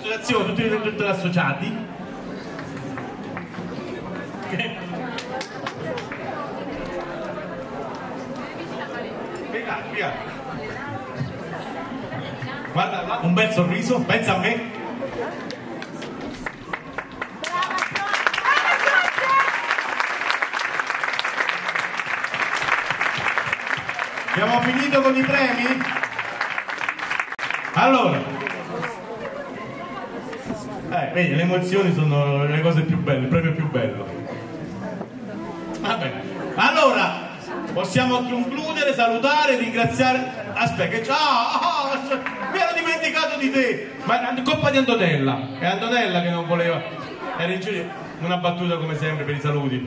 l'associazione, tutti gli associati. Via. Guarda là, un bel sorriso, pensa a me. Abbiamo finito con i premi? Allora, vedi, le emozioni sono le cose più belle, il premio più bello. Vabbè, allora possiamo concludere, salutare, ringraziare. Aspetta, che mi ero dimenticato di te. Ma è colpa di Antonella, è Antonella che non voleva. Era in giro una battuta come sempre per i saluti.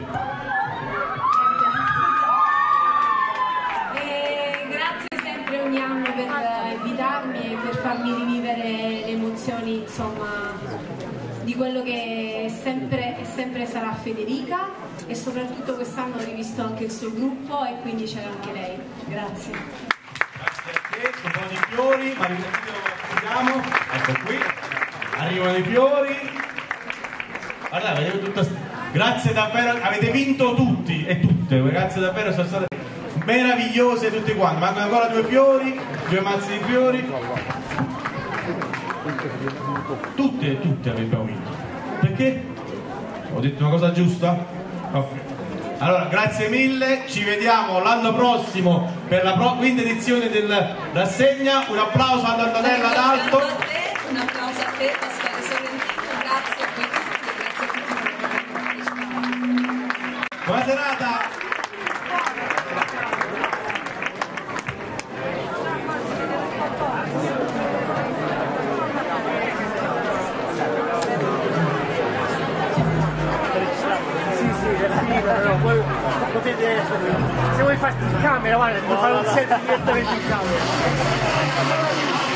Ogni anno per invitarmi e per farmi rivivere le emozioni, insomma, di quello che è sempre sarà Federica, e soprattutto quest'anno ho rivisto anche il suo gruppo e quindi c'era anche lei. Grazie. Grazie a te, sono i fiori, ma vediamo, ecco qui, arrivano i fiori. Guardate, vediamo tutta. Grazie davvero, avete vinto tutti e tutte, grazie davvero, sono state meravigliose tutte quante. Mancano ancora due fiori, due mazzi di fiori. Tutte abbiamo vinto. Perché? Ho detto una cosa giusta? Ok. Allora, grazie mille, ci vediamo l'anno prossimo per la quinta edizione della rassegna. Un applauso ad Antonella d'Alto. Un applauso a te, Pasquale Sorrentino, grazie a tutti, grazie a tutti. Buona serata. Potete, se vuoi farti in camera, guarda, puoi fare un set direttamente in camera.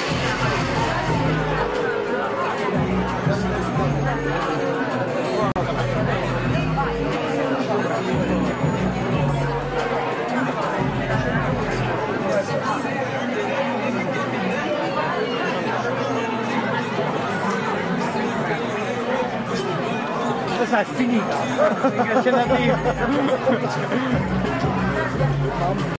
Questa è finita, c'è da dire.